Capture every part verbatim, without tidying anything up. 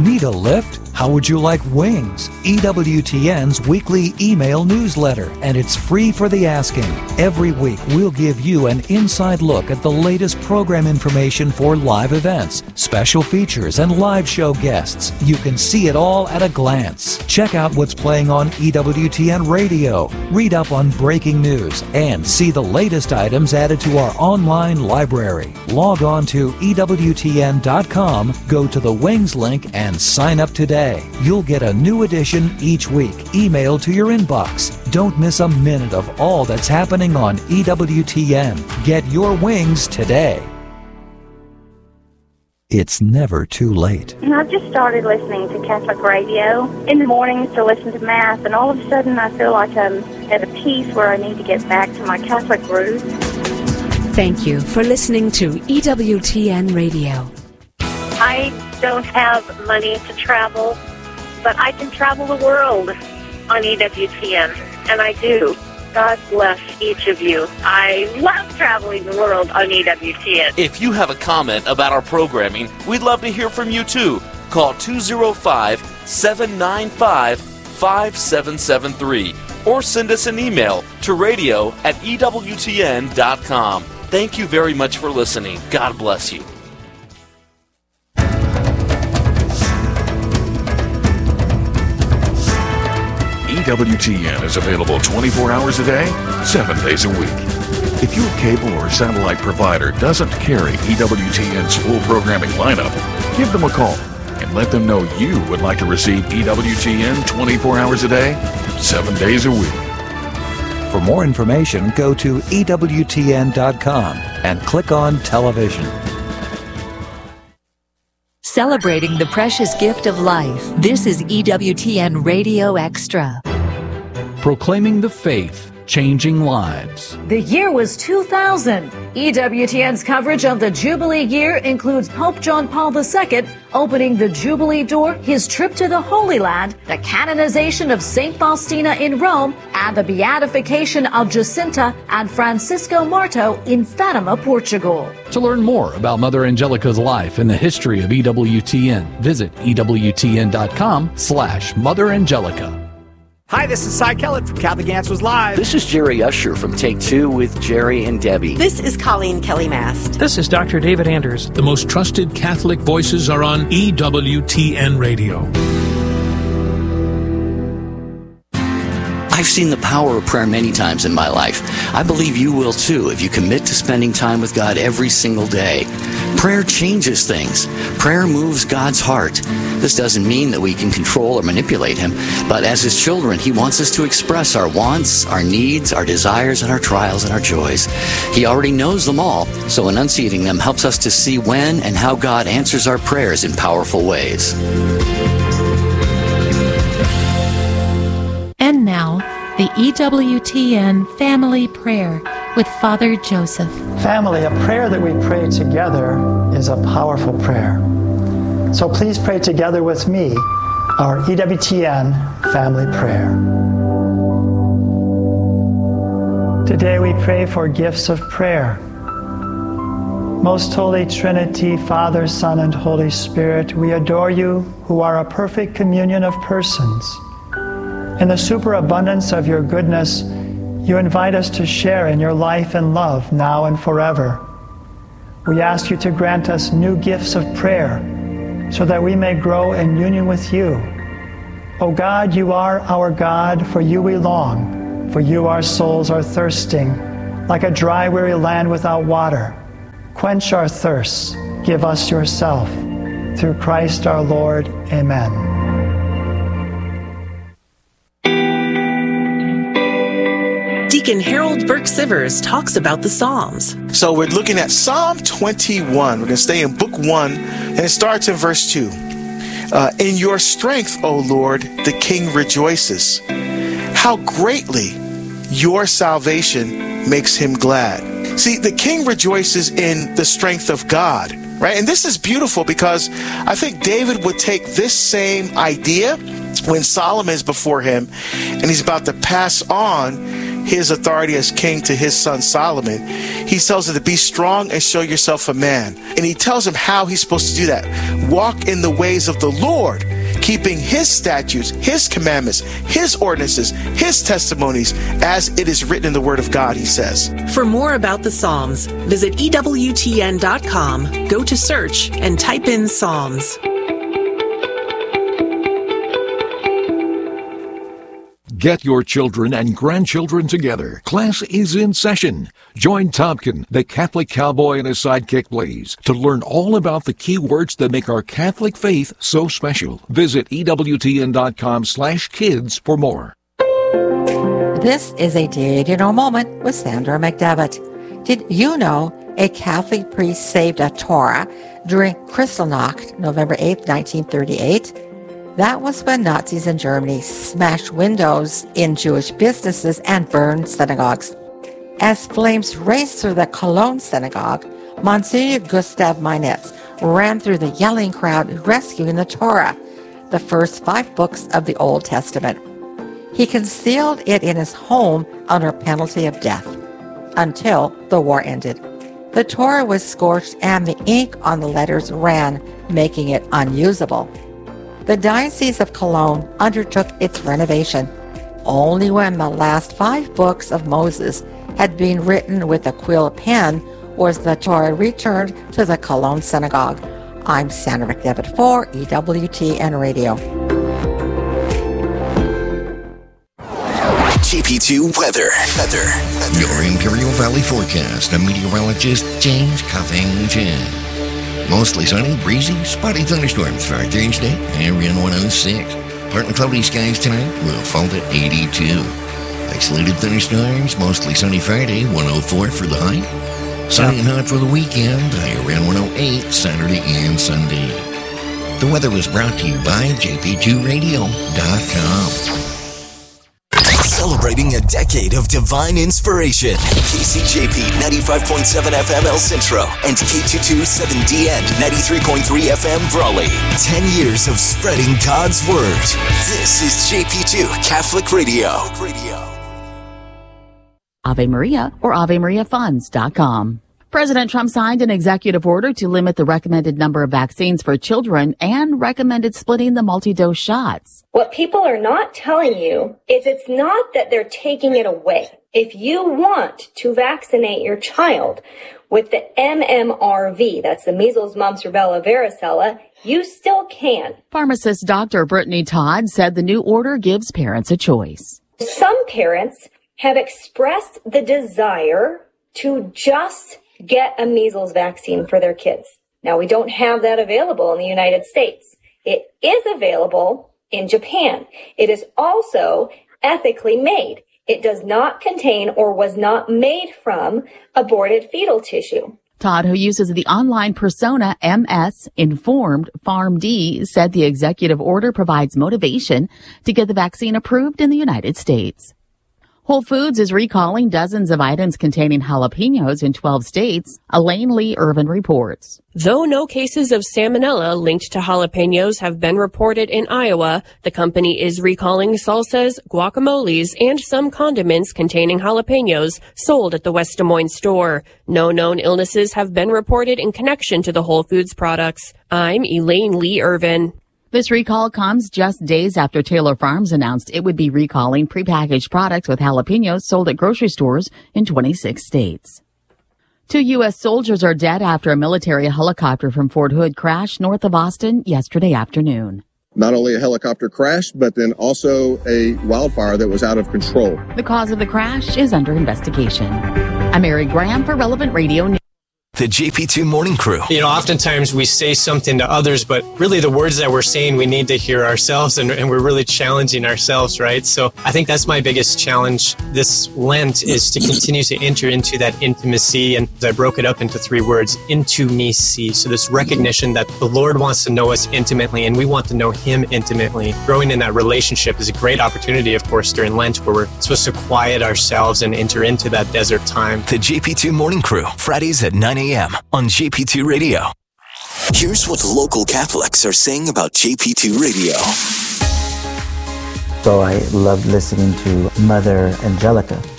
Need a lift? How would you like wings? E W T N's weekly email newsletter, and it's free for the asking. Every week, we'll give you an inside look at the latest program information for live events, special features, and live show guests. You can see it all at a glance. Check out what's playing on E W T N Radio, read up on breaking news, and see the latest items added to our online library. Log on to E W T N dot com, go to the Wings link, and sign up today. You'll get a new edition each week, emailed to your inbox. Don't miss a minute of all that's happening on E W T N. Get your wings today. It's never too late. And I've just started listening to Catholic radio in the mornings to listen to Mass, and all of a sudden I feel like I'm at a peace where I need to get back to my Catholic roots. Thank you for listening to E W T N Radio. I don't have money to travel, but I can travel the world on E W T N, and I do. God bless each of you. I love traveling the world on E W T N. If you have a comment about our programming, we'd love to hear from you too. Call two oh five, seven nine five, five seven seven three or send us an email to radio at E W T N dot com. Thank you very much for listening. God bless you. E W T N is available twenty-four hours a day, seven days a week. If your cable or satellite provider doesn't carry E W T N's full programming lineup, give them a call and let them know you would like to receive E W T N twenty-four hours a day, seven days a week. For more information, go to E W T N dot com and click on television. Celebrating the precious gift of life. This is E W T N Radio Extra. Proclaiming the faith, changing lives. The year was two thousand. E W T N's coverage of the Jubilee year includes Pope John Paul the Second opening the Jubilee door, his trip to the Holy Land, the canonization of Saint Faustina in Rome, and the beatification of Jacinta and Francisco Marto in Fatima, Portugal. To learn more about Mother Angelica's life and the history of E W T N, visit E W T N dot com slash Mother Angelica. Hi, this is Cy Kellett from Catholic Answers Live. This is Jerry Usher from Take Two with Jerry and Debbie. This is Colleen Kelly Mast. This is Doctor David Anders. The most trusted Catholic voices are on E W T N Radio. I've seen the power of prayer many times in my life. I believe you will too if you commit to spending time with God every single day. Prayer changes things. Prayer moves God's heart. This doesn't mean that we can control or manipulate Him, but as His children, He wants us to express our wants, our needs, our desires, and our trials and our joys. He already knows them all, so enunciating them helps us to see when and how God answers our prayers in powerful ways. And now, the E W T N Family Prayer with Father Joseph. Family, a prayer that we pray together is a powerful prayer. So please pray together with me our E W T N Family Prayer. Today we pray for gifts of prayer. Most Holy Trinity, Father, Son, and Holy Spirit, we adore you who are a perfect communion of persons. In the superabundance of your goodness, you invite us to share in your life and love now and forever. We ask you to grant us new gifts of prayer so that we may grow in union with you. O God, you are our God, for you we long, for you our souls are thirsting, like a dry, weary land without water. Quench our thirsts, give us yourself. Through Christ our Lord, amen. Deacon Harold Burke Sivers talks about the Psalms. So we're looking at Psalm twenty-one. We're going to stay in book one, and it starts in verse two. Uh, in your strength, O Lord, the King rejoices. How greatly your salvation makes him glad. See, the King rejoices in the strength of God, right? And this is beautiful because I think David would take this same idea when Solomon is before him and he's about to pass on his authority as king to his son Solomon, he tells him to be strong and show yourself a man. And he tells him how he's supposed to do that. Walk in the ways of the Lord, keeping his statutes, his commandments, his ordinances, his testimonies, as it is written in the word of God, he says. For more about the Psalms, visit E W T N dot com, go to search, and type in Psalms. Get your children and grandchildren together. Class is in session. Join Tompkin, the Catholic cowboy, and his sidekick, Blaze, to learn all about the key words that make our Catholic faith so special. Visit E W T N dot com slash kids for more. This is a Did You Know moment with Sandra McDevitt. Did you know a Catholic priest saved a Torah during Kristallnacht, November eighth, nineteen thirty-eight? That was when Nazis in Germany smashed windows in Jewish businesses and burned synagogues. As flames raced through the Cologne synagogue, Monsignor Gustav Meinitz ran through the yelling crowd rescuing the Torah, the first five books of the Old Testament. He concealed it in his home under penalty of death until the war ended. The Torah was scorched and the ink on the letters ran, making it unusable. The Diocese of Cologne undertook its renovation. Only when the last five books of Moses had been written with a quill pen was the Torah returned to the Cologne Synagogue. I'm Sandra McDevitt for E W T N Radio. J P two weather. Weather. Your Imperial Valley forecast. I'm meteorologist James Covington. Mostly sunny, breezy, spotty thunderstorms for Thursday, Area one oh six. Partly cloudy skies tonight, will fall to eighty-two. Isolated thunderstorms, mostly sunny Friday, one oh four for the high. Sunny and hot for the weekend, high around one oh eight, Saturday and Sunday. The weather was brought to you by J P two radio dot com. Celebrating a decade of divine inspiration. K C J P ninety-five point seven F M El Centro and K two twenty-seven D N ninety-three point three F M Brawley. Ten years of spreading God's Word. This is J P two Catholic Radio. Ave Maria or Ave Maria Funds dot com. President Trump signed an executive order to limit the recommended number of vaccines for children and recommended splitting the multi-dose shots. What people are not telling you is it's not that they're taking it away. If you want to vaccinate your child with the M M R V, that's the measles, mumps, rubella, varicella, you still can. Pharmacist Doctor Brittany Todd said the new order gives parents a choice. Some parents have expressed the desire to just get a measles vaccine for their kids. Now, we don't have that available in the United States. It is available in Japan. It is also ethically made. It does not contain or was not made from aborted fetal tissue. Todd, who uses the online persona M S Informed PharmD, said the executive order provides motivation to get the vaccine approved in the United States. Whole Foods is recalling dozens of items containing jalapenos in twelve states, Elaine Lee Irvin reports. Though no cases of salmonella linked to jalapenos have been reported in Iowa, the company is recalling salsas, guacamoles, and some condiments containing jalapenos sold at the West Des Moines store. No known illnesses have been reported in connection to the Whole Foods products. I'm Elaine Lee Irvin. This recall comes just days after Taylor Farms announced it would be recalling prepackaged products with jalapenos sold at grocery stores in twenty-six states. Two U S soldiers are dead after a military helicopter from Fort Hood crashed north of Austin yesterday afternoon. Not only a helicopter crash, but then also a wildfire that was out of control. The cause of the crash is under investigation. I'm Mary Graham for Relevant Radio News. The J P two Morning Crew. You know, oftentimes we say something to others, but really the words that we're saying, we need to hear ourselves, and, and we're really challenging ourselves, right? So I think that's my biggest challenge this Lent, is to continue to enter into that intimacy. And I broke it up into three words, into me see. So this recognition that the Lord wants to know us intimately, and we want to know Him intimately. Growing in that relationship is a great opportunity, of course, during Lent, where we're supposed to quiet ourselves and enter into that desert time. The J P two Morning Crew, Fridays at nine a.m. on J P two Radio. Here's what local Catholics are saying about J P two Radio. So I loved listening to Mother Angelica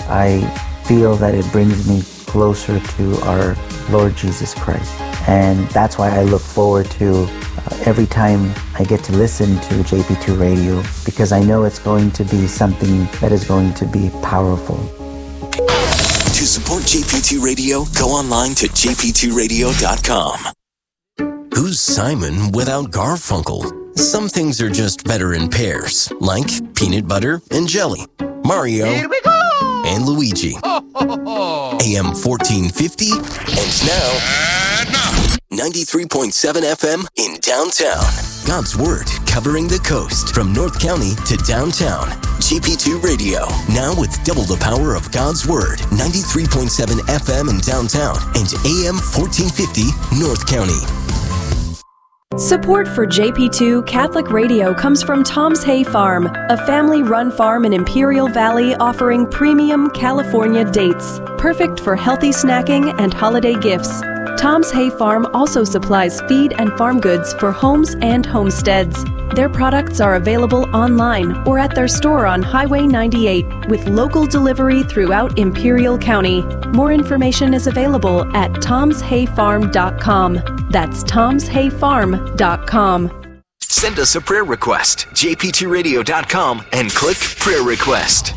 I feel that it brings me closer to our Lord Jesus Christ. And that's why I look forward to uh, every time I get to listen to J P two Radio, because I know it's going to be something that is going to be powerful. To support J P two Radio, go online to j p two radio dot com. Who's Simon without Garfunkel? Some things are just better in pairs, like peanut butter and jelly, Mario Here we go! And Luigi. A M fourteen fifty, and now ninety-three point seven F M in downtown. God's Word covering the coast from North County to downtown. J P two Radio, now with double the power of God's Word. ninety-three point seven F M in downtown and A M fourteen fifty North County. Support for J P two Catholic Radio comes from Tom's Hay Farm, a family-run farm in Imperial Valley offering premium California dates, perfect for healthy snacking and holiday gifts. Tom's Hay Farm also supplies feed and farm goods for homes and homesteads. Their products are available online or at their store on Highway ninety-eight with local delivery throughout Imperial County. More information is available at toms hay farm dot com. That's toms hay farm dot com. Send us a prayer request, j p two radio dot com, and click Prayer Request.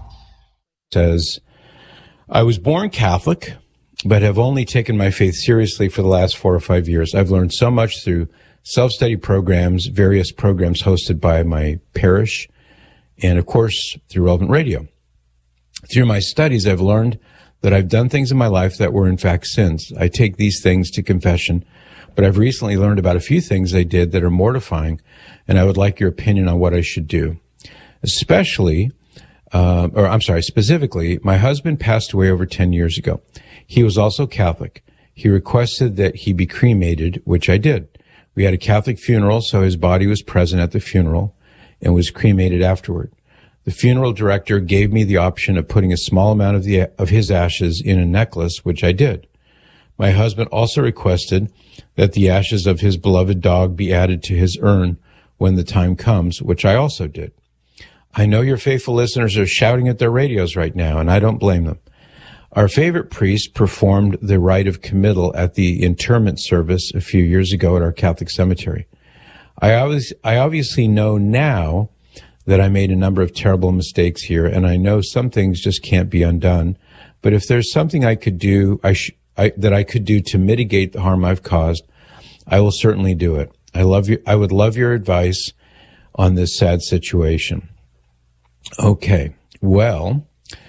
Says, I was born Catholic, but have only taken my faith seriously for the last four or five years. I've learned so much through self-study programs, various programs hosted by my parish, and of course, through Relevant Radio. Through my studies, I've learned that I've done things in my life that were in fact sins. I take these things to confession, but I've recently learned about a few things I did that are mortifying, and I would like your opinion on what I should do. Especially, uh, or I'm sorry, specifically, my husband passed away over ten years ago. He was also Catholic. He requested that he be cremated, which I did. We had a Catholic funeral, so his body was present at the funeral and was cremated afterward. The funeral director gave me the option of putting a small amount of the of his ashes in a necklace, which I did. My husband also requested that the ashes of his beloved dog be added to his urn when the time comes, which I also did. I know your faithful listeners are shouting at their radios right now, and I don't blame them. Our favorite priest performed the rite of committal at the interment service a few years ago at our Catholic cemetery. I always, I obviously know now that I made a number of terrible mistakes here, and I know some things just can't be undone. But if there's something I could do, I sh- I, that I could do to mitigate the harm I've caused, I will certainly do it. I love you. I would love your advice on this sad situation. Okay, well.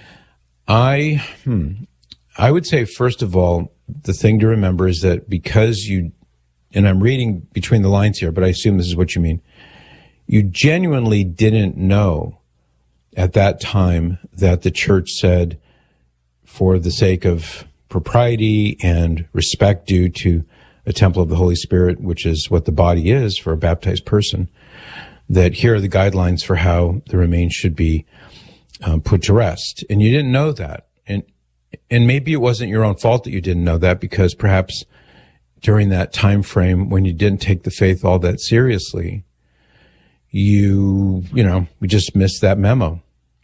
I, hmm, I would say, first of all, the thing to remember is that because you, and I'm reading between the lines here, but I assume this is what you mean, you genuinely didn't know at that time that the church said, for the sake of propriety and respect due to a temple of the Holy Spirit, which is what the body is for a baptized person, that here are the guidelines for how the remains should be Um, put to rest. And you didn't know that. And, and maybe it wasn't your own fault that you didn't know that, because perhaps during that time frame when you didn't take the faith all that seriously, you, you know, we just missed that memo.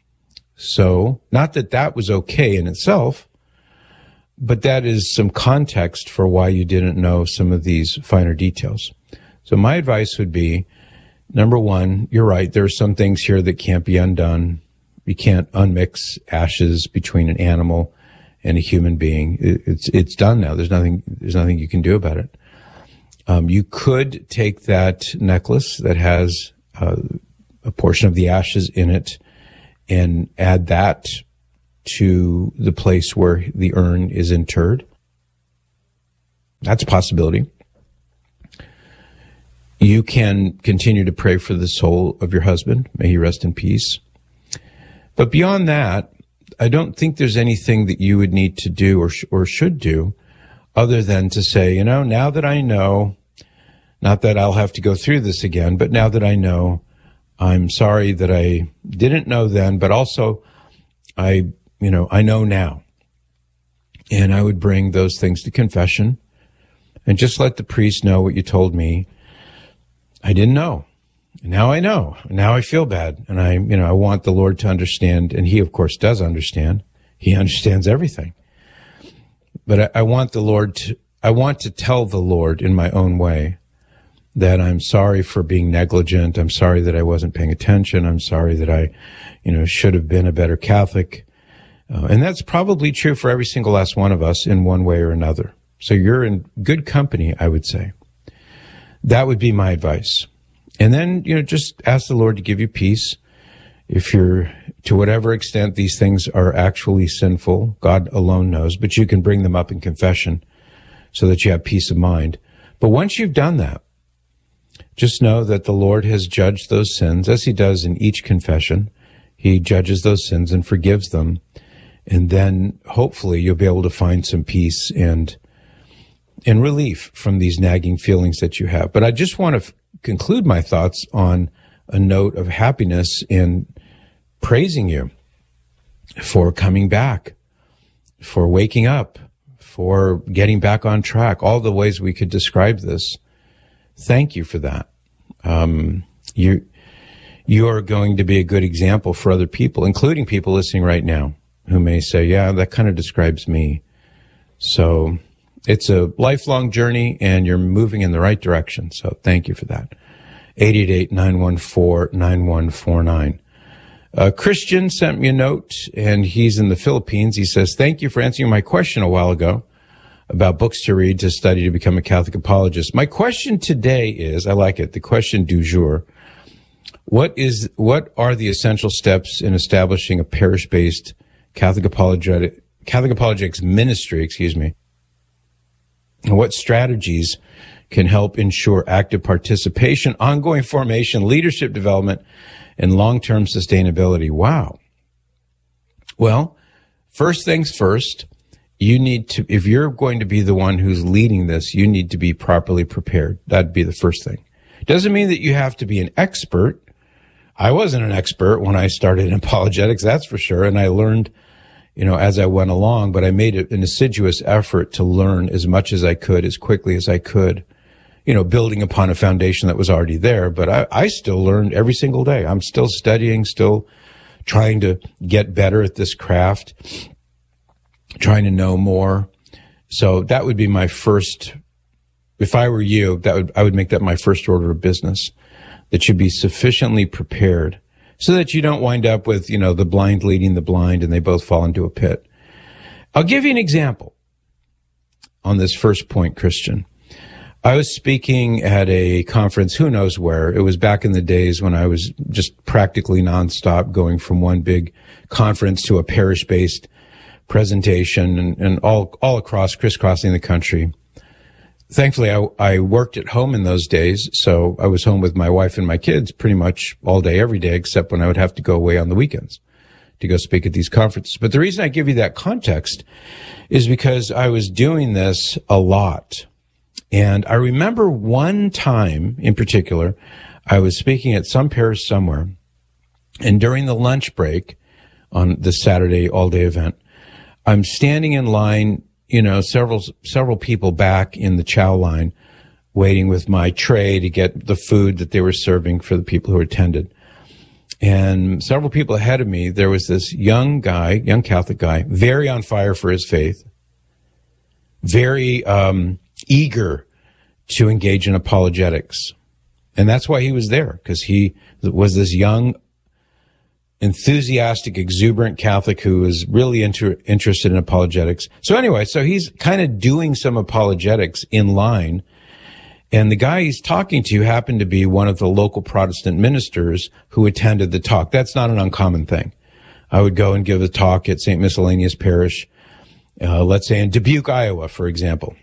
So not that that was okay in itself, but that is some context for why you didn't know some of these finer details. So my advice would be, number one, you're right. There are some things here that can't be undone. You can't unmix ashes between an animal and a human being. It's it's done now. There's nothing there's nothing you can do about it. Um, you could take that necklace that has uh, a portion of the ashes in it and add that to the place where the urn is interred. That's a possibility. You can continue to pray for the soul of your husband. May he rest in peace. But beyond that, I don't think there's anything that you would need to do or sh- or should do other than to say, you know, now that I know, not that I'll have to go through this again, but now that I know, I'm sorry that I didn't know then, but also I, you know, I know now. And I would bring those things to confession and just let the priest know what you told me. I didn't know. Now I know. Now I feel bad. And I, you know, I want the Lord to understand. And he, of course, does understand. He understands everything. But I, I want the Lord to, I want to tell the Lord in my own way that I'm sorry for being negligent. I'm sorry that I wasn't paying attention. I'm sorry that I, you know, should have been a better Catholic. Uh, and that's probably true for every single last one of us in one way or another. So you're in good company, I would say. That would be my advice. And then, you know, just ask the Lord to give you peace. If you're, to whatever extent these things are actually sinful, God alone knows, but you can bring them up in confession so that you have peace of mind. But once you've done that, just know that the Lord has judged those sins, as he does in each confession. He judges those sins and forgives them. And then hopefully you'll be able to find some peace and, and relief from these nagging feelings that you have. But I just want to f- conclude my thoughts on a note of happiness in praising you for coming back, for waking up, for getting back on track, all the ways we could describe this. Thank you for that. Um, you, you are going to be a good example for other people, including people listening right now who may say, yeah, that kind of describes me. So it's a lifelong journey and you're moving in the right direction. So thank you for that. eight eight eight, nine one four, nine one four nine. Uh, Christian sent me a note, and he's in the Philippines. He says, thank you for answering my question a while ago about books to read to study to become a Catholic apologist. My question today is, I like it, the question du jour. What is, what are the essential steps in establishing a parish-based Catholic apologetic, Catholic apologetics ministry, excuse me? And what strategies can help ensure active participation, ongoing formation, leadership development, and long-term sustainability? Wow. Well, first things first, you need to, if you're going to be the one who's leading this, you need to be properly prepared. That'd be the first thing. Doesn't mean that you have to be an expert. I wasn't an expert when I started in apologetics, that's for sure. And I learned, you know, as I went along, but I made an assiduous effort to learn as much as I could, as quickly as I could, you know, building upon a foundation that was already there. But I, I still learned every single day. I'm still studying, still trying to get better at this craft, trying to know more. So that would be my first, if I were you, that would, I would make that my first order of business, that you be sufficiently prepared so that you don't wind up with, you know, the blind leading the blind and they both fall into a pit. I'll give you an example on this first point, Christian. I was speaking at a conference, who knows where. It was back in the days when I was just practically nonstop going from one big conference to a parish-based presentation and, and all, all across, crisscrossing the country. Thankfully, I, I worked at home in those days, so I was home with my wife and my kids pretty much all day, every day, except when I would have to go away on the weekends to go speak at these conferences. But the reason I give you that context is because I was doing this a lot. And I remember one time in particular, I was speaking at some parish somewhere, and during the lunch break on the Saturday all-day event, I'm standing in line, you know, several several people back in the chow line, waiting with my tray to get the food that they were serving for the people who attended. And several people ahead of me, there was this young guy, young Catholic guy, very on fire for his faith, very um eager to engage in apologetics. And that's why he was there, because he was this young, enthusiastic, exuberant Catholic who was really inter- interested in apologetics. So anyway, so he's kind of doing some apologetics in line. And the guy he's talking to happened to be one of the local Protestant ministers who attended the talk. That's not an uncommon thing. I would go and give a talk at Saint Miscellaneous Parish, uh, let's say in Dubuque, Iowa, for example.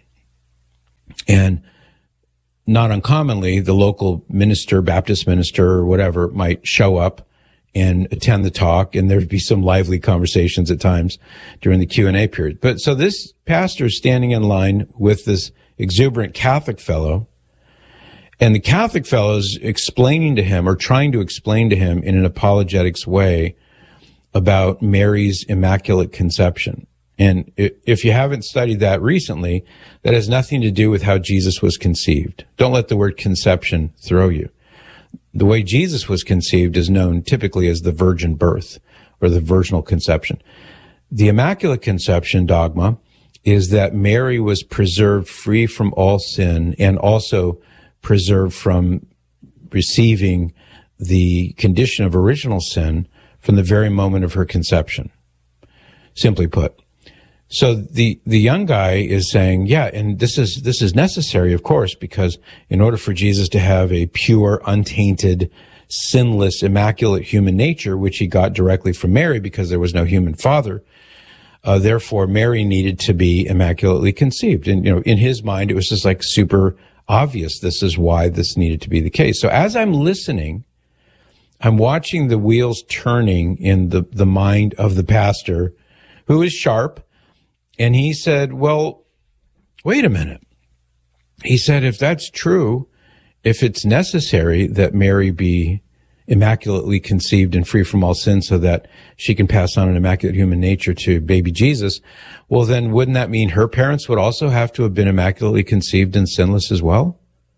And not uncommonly, the local minister, Baptist minister or whatever, might show up and attend the talk, and there'd be some lively conversations at times during the Q and A period. But so this pastor is standing in line with this exuberant Catholic fellow, and the Catholic fellow is explaining to him, or trying to explain to him in an apologetics way, about Mary's Immaculate Conception. And if you haven't studied that recently, that has nothing to do with how Jesus was conceived. Don't let the word conception throw you. The way Jesus was conceived is known typically as the virgin birth or the virginal conception. The Immaculate Conception dogma is that Mary was preserved free from all sin and also preserved from receiving the condition of original sin from the very moment of her conception, simply put. So the, the young guy is saying, yeah, and this is, this is necessary, of course, because in order for Jesus to have a pure, untainted, sinless, immaculate human nature, which he got directly from Mary because there was no human father, uh, therefore Mary needed to be immaculately conceived. And, you know, in his mind, it was just like super obvious. This is why this needed to be the case. So as I'm listening, I'm watching the wheels turning in the, the mind of the pastor, who is sharp. And he said, well, wait a minute. He said, if that's true, if it's necessary that Mary be immaculately conceived and free from all sin so that she can pass on an immaculate human nature to baby Jesus, well, then wouldn't that mean her parents would also have to have been immaculately conceived and sinless as well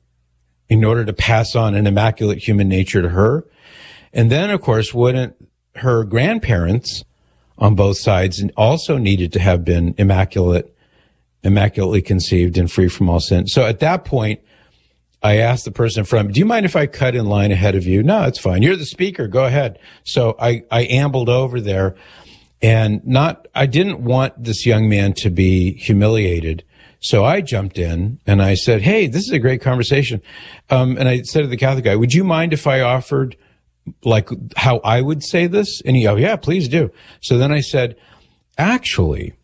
in order to pass on an immaculate human nature to her? And then, of course, wouldn't her grandparents on both sides also needed to have been immaculate, immaculately conceived and free from all sin? So at that point, I asked the person in front, do you mind if I cut in line ahead of you? No, it's fine. You're the speaker. Go ahead. So I, I ambled over there and not, I didn't want this young man to be humiliated. So I jumped in and I said, hey, this is a great conversation. Um, and I said to the Catholic guy, would you mind if I offered like how I would say this? And he, oh yeah, please do. So then I said, actually,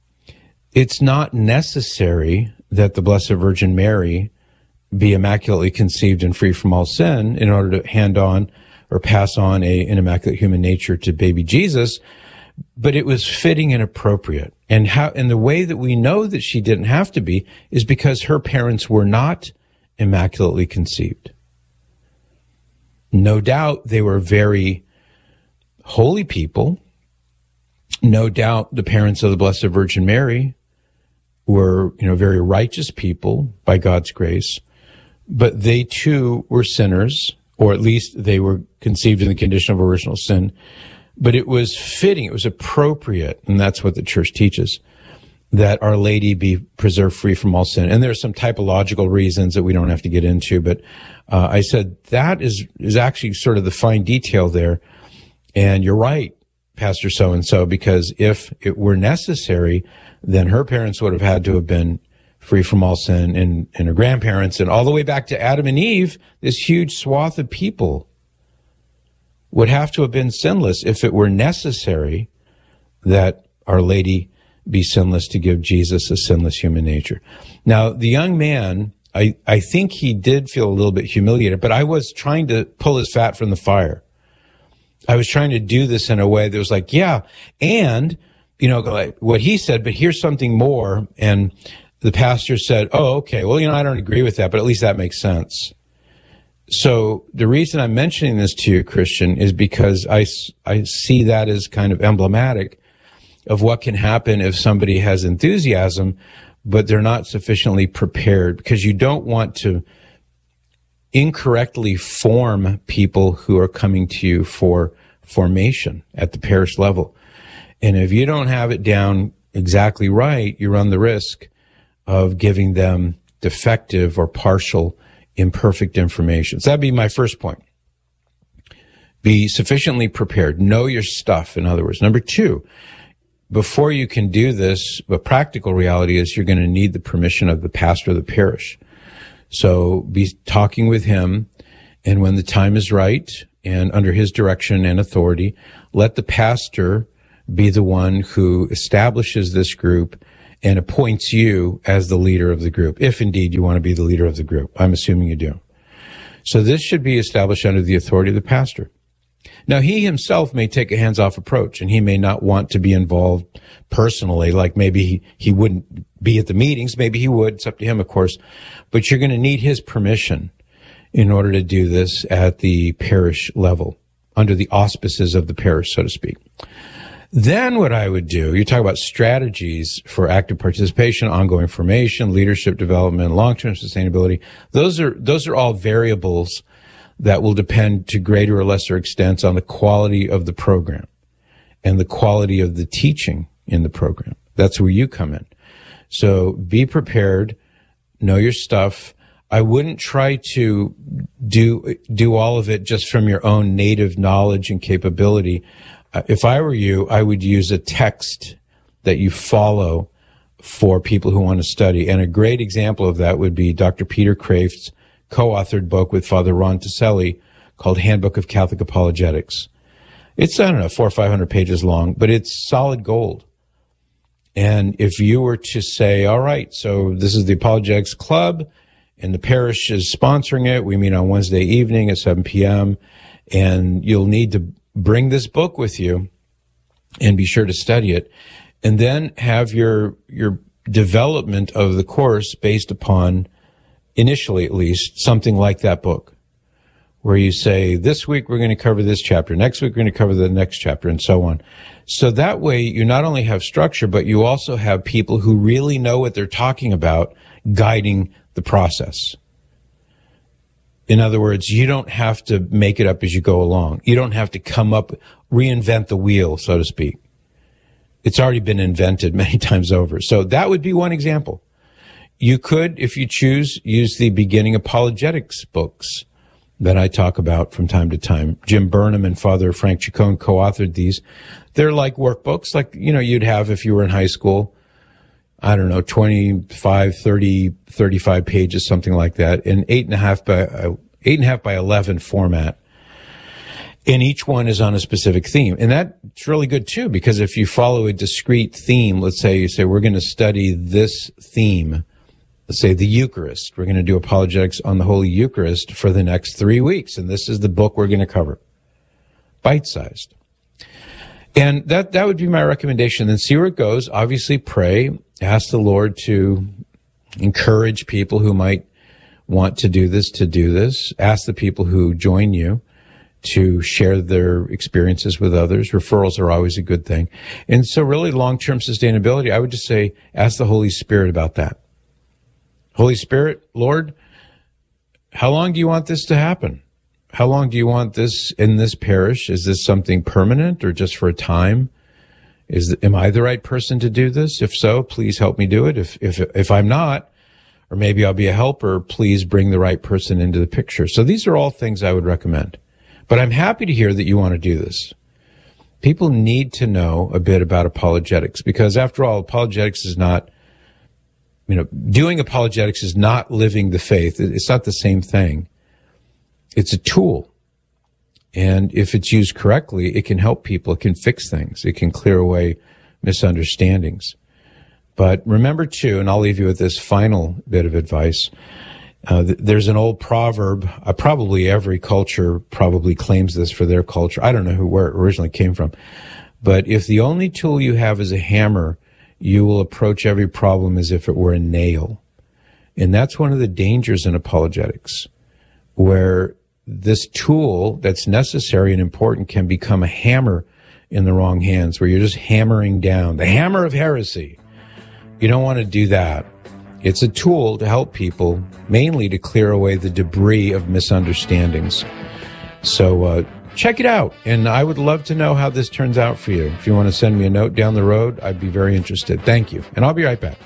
it's not necessary that the Blessed Virgin Mary be immaculately conceived and free from all sin in order to hand on or pass on a, an immaculate human nature to baby Jesus, but it was fitting and appropriate. And how, and the way that we know that she didn't have to be is because her parents were not immaculately conceived. No doubt they were very holy people. No doubt the parents of the Blessed Virgin Mary were, you know, very righteous people by God's grace. But they too were sinners, or at least they were conceived in the condition of original sin. But it was fitting, it was appropriate, and that's what the Church teaches, that Our Lady be preserved free from all sin. And there are some typological reasons that we don't have to get into, but uh, I said that is is actually sort of the fine detail there. And you're right, Pastor so-and-so, because if it were necessary, then her parents would have had to have been free from all sin, and, and her grandparents, and all the way back to Adam and Eve, this huge swath of people would have to have been sinless if it were necessary that Our Lady be sinless to give Jesus a sinless human nature. Now, the young man, I, I think he did feel a little bit humiliated, but I was trying to pull his fat from the fire. I was trying to do this in a way that was like, yeah, and, you know, like what he said, but here's something more. And the pastor said, oh, okay, well, you know, I don't agree with that, but at least that makes sense. So the reason I'm mentioning this to you, Christian, is because I, I see that as kind of emblematic of what can happen if somebody has enthusiasm, but they're not sufficiently prepared, because you don't want to incorrectly form people who are coming to you for formation at the parish level. And if you don't have it down exactly right, you run the risk of giving them defective or partial, imperfect information. So that'd be my first point. Be sufficiently prepared. Know your stuff, in other words. Number two, before you can do this, the practical reality is you're going to need the permission of the pastor of the parish. So be talking with him, and when the time is right and under his direction and authority, let the pastor be the one who establishes this group and appoints you as the leader of the group, if indeed you want to be the leader of the group. I'm assuming you do. So this should be established under the authority of the pastor. Now, he himself may take a hands-off approach, and he may not want to be involved personally, like maybe he, he wouldn't be at the meetings. Maybe he would. It's up to him, of course. But you're going to need his permission in order to do this at the parish level, under the auspices of the parish, so to speak. Then what I would do, you talk about strategies for active participation, ongoing formation, leadership development, long-term sustainability. Those are, those are all variables that will depend to greater or lesser extents on the quality of the program and the quality of the teaching in the program. That's where you come in. So be prepared, know your stuff. I wouldn't try to do do all of it just from your own native knowledge and capability. Uh, if I were you, I would use a text that you follow for people who want to study. And a great example of that would be Doctor Peter Kreeft's co-authored book with Father Ron Taselli called Handbook of Catholic Apologetics. It's, I don't know, four or five hundred pages long, but it's solid gold. And if you were to say, all right, so this is the Apologetics Club, and the parish is sponsoring it. We meet on Wednesday evening at seven p.m., and you'll need to bring this book with you and be sure to study it. And then have your your development of the course based upon, initially at least, something like that book, where you say, this week we're going to cover this chapter, next week we're going to cover the next chapter, and so on. So that way you not only have structure, but you also have people who really know what they're talking about guiding the process. In other words, you don't have to make it up as you go along. You don't have to come up, reinvent the wheel, so to speak. It's already been invented many times over. So that would be one example. You could, if you choose, use the beginning apologetics books that I talk about from time to time. Jim Burnham and Father Frank Chacon co-authored these. They're like workbooks, like, you know, you'd have if you were in high school. I don't know, twenty-five, thirty, thirty-five pages, something like that, in eight and a half by, uh, eight and a half by eleven format. And each one is on a specific theme. And that's really good too, because if you follow a discrete theme, let's say you say, we're going to study this theme, let's say the Eucharist. We're going to do apologetics on the Holy Eucharist for the next three weeks. And this is the book we're going to cover. Bite-sized. And that, that would be my recommendation. Then see where it goes. Obviously pray. Ask the Lord to encourage people who might want to do this, to do this. Ask the people who join you to share their experiences with others. Referrals are always a good thing. And so really long-term sustainability, I would just say, ask the Holy Spirit about that. Holy Spirit, Lord, how long do you want this to happen? How long do you want this in this parish? Is this something permanent or just for a time? Is, am I the right person to do this? If so, please help me do it. If, if, if I'm not, or maybe I'll be a helper, please bring the right person into the picture. So these are all things I would recommend. But I'm happy to hear that you want to do this. People need to know a bit about apologetics, because after all, apologetics is not, you know, doing apologetics is not living the faith. It's not the same thing. It's a tool. And if it's used correctly, it can help people. It can fix things. It can clear away misunderstandings. But remember too, and I'll leave you with this final bit of advice. Uh, th- there's an old proverb. Uh, probably every culture probably claims this for their culture. I don't know who, where it originally came from. But if the only tool you have is a hammer, you will approach every problem as if it were a nail. And that's one of the dangers in apologetics, where this tool that's necessary and important can become a hammer in the wrong hands, where you're just hammering down the hammer of heresy. You don't want to do that. It's a tool to help people, mainly to clear away the debris of misunderstandings. So uh, check it out, and I would love to know how this turns out for you. If you want to send me a note down the road, I'd be very interested. Thank you, and I'll be right back.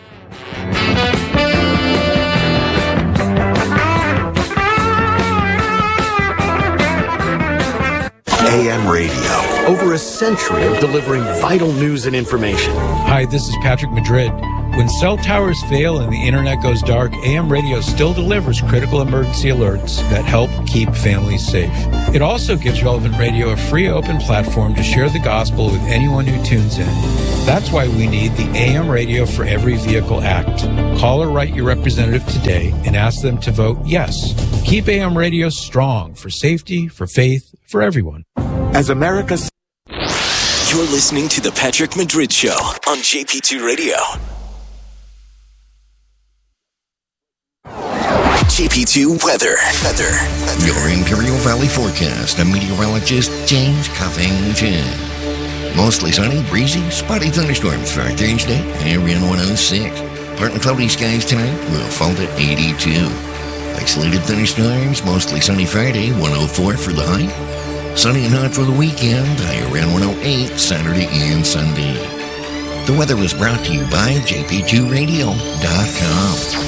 A M Radio. Over a century of delivering vital news and information. Hi, this is Patrick Madrid. When cell towers fail and the internet goes dark, A M Radio still delivers critical emergency alerts that help keep families safe. It also gives Relevant Radio a free open platform to share the gospel with anyone who tunes in. That's why we need the A M Radio for Every Vehicle Act. Call or write your representative today and ask them to vote yes. Keep A M Radio strong for safety, for faith, for everyone. As America's... You're listening to The Patrick Madrid Show on J P two Radio. J P two weather. Weather. Your Imperial Valley forecast. I'm meteorologist James Covington. Mostly sunny, breezy, spotty thunderstorms for Thursday. Area one oh six. Partly cloudy skies tonight. Will fall to eighty-two. Isolated thunderstorms. Mostly sunny Friday. one oh four for the high. Sunny and hot for the weekend. High around one oh eight Saturday and Sunday. The weather was brought to you by J P two radio dot com.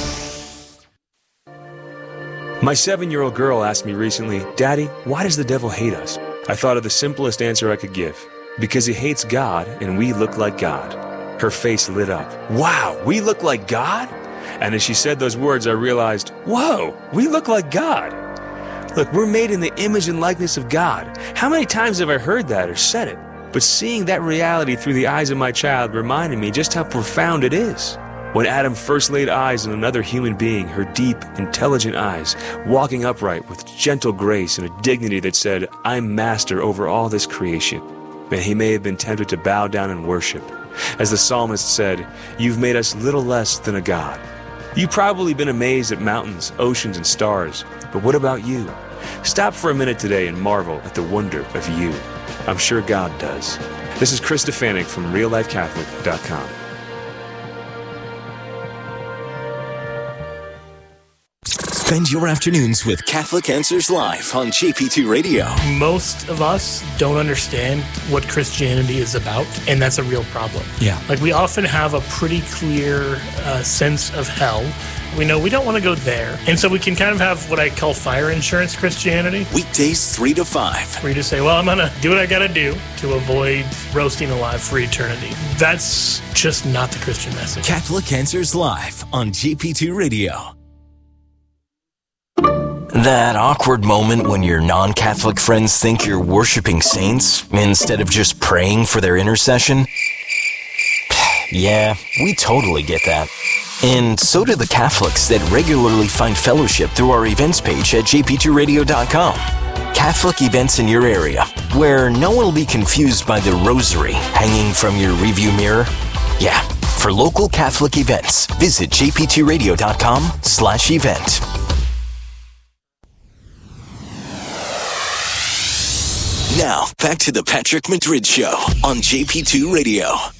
My seven-year-old girl asked me recently, Daddy, why does the devil hate us? I thought of the simplest answer I could give. Because he hates God and we look like God. Her face lit up. Wow, we look like God? And as she said those words, I realized, whoa, we look like God. Look, we're made in the image and likeness of God. How many times have I heard that or said it? But seeing that reality through the eyes of my child reminded me just how profound it is. When Adam first laid eyes on another human being, her deep, intelligent eyes, walking upright with gentle grace and a dignity that said, I'm master over all this creation. And he may have been tempted to bow down and worship. As the psalmist said, you've made us little less than a god. You've probably been amazed at mountains, oceans, and stars. But what about you? Stop for a minute today and marvel at the wonder of you. I'm sure God does. This is Chris Stefanik from real life catholic dot com. Spend your afternoons with Catholic Answers Live on J P two Radio. Most of us don't understand what Christianity is about, and that's a real problem. Yeah. Like, we often have a pretty clear uh, sense of hell. We know we don't want to go there. And so we can kind of have what I call fire insurance Christianity. Weekdays three to five. Where you just say, well, I'm going to do what I got to do to avoid roasting alive for eternity. That's just not the Christian message. Catholic Answers Live on J P two Radio. That awkward moment when your non-Catholic friends think you're worshiping saints instead of just praying for their intercession? Yeah, we totally get that. And so do the Catholics that regularly find fellowship through our events page at J P two radio dot com. Catholic events in your area, where no one will be confused by the rosary hanging from your review mirror. Yeah, for local Catholic events, visit J P two radio dot com slash event. Now, back to the Patrick Madrid Show on J P two Radio.